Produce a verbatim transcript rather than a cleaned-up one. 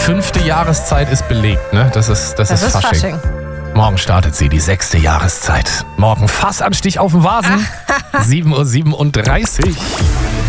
fünfte Jahreszeit ist belegt, ne? Das ist, das Das ist ist Fasching. Fasching. Morgen startet sie, die sechste Jahreszeit. Morgen Fassanstich auf dem Vasen. sieben Uhr siebenunddreißig.